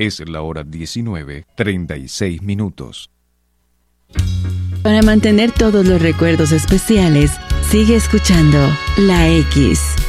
Es la hora 19:36. Para mantener todos los recuerdos especiales, sigue escuchando La X.